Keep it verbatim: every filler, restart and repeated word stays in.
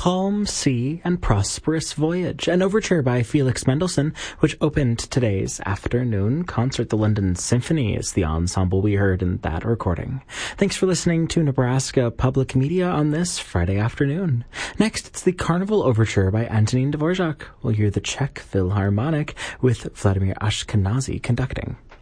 Calm Sea and Prosperous Voyage, an overture by Felix Mendelssohn, which opened today's afternoon concert. The London Symphony is the ensemble we heard in that recording. Thanks for listening to Nebraska Public Media on this Friday afternoon. Next, it's the Carnival Overture by Antonin Dvorak. We'll hear the Czech Philharmonic with Vladimir Ashkenazy conducting.